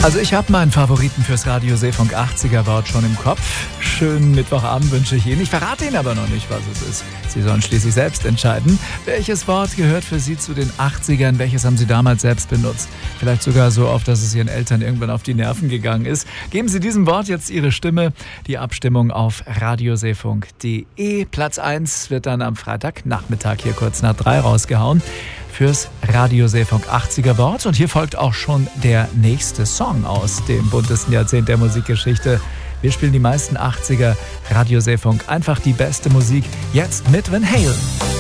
Also ich habe meinen Favoriten fürs Radio Seefunk 80er Wort schon im Kopf. Schönen Mittwochabend wünsche ich Ihnen. Ich verrate Ihnen aber noch nicht, was es ist. Sie sollen schließlich selbst entscheiden. Welches Wort gehört für Sie zu den 80ern? Welches haben Sie damals selbst benutzt? Vielleicht sogar so oft, dass es Ihren Eltern irgendwann auf die Nerven gegangen ist. Geben Sie diesem Wort jetzt Ihre Stimme. Die Abstimmung auf radioseefunk.de. Platz 1 wird dann am Freitagnachmittag hier kurz nach 3 rausgehauen fürs Radio Seefunk 80er Wort. Und hier folgt auch schon der nächste Song aus dem buntesten Jahrzehnt der Musikgeschichte. Wir spielen die meisten 80er Radio Seefunk. Einfach die beste Musik. Jetzt mit Van Halen.